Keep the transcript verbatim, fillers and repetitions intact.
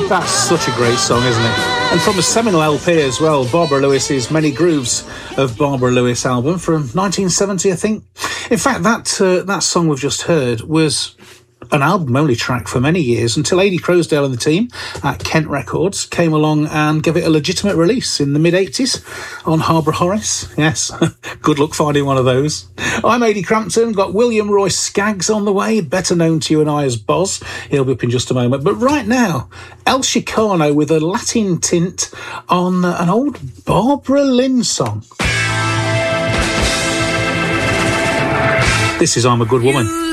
That's such a great song, isn't it? And from a seminal L P as well, Barbara Lewis's Many Grooves of Barbara Lewis album from nineteen seventy, I think. In fact, that uh, that song we've just heard was an album-only track for many years until Adi Crosdale and the team at Kent Records came along and gave it a legitimate release in the mid-eighties on Harborough Horace. Yes, good luck finding one of those. I'm Adi Crampton, got William Roy Skaggs on the way, better known to you and I as Boz. He'll be up in just a moment. But right now, El Chicano with a Latin tint on an old Barbara Lynn song. This is I'm a Good Woman.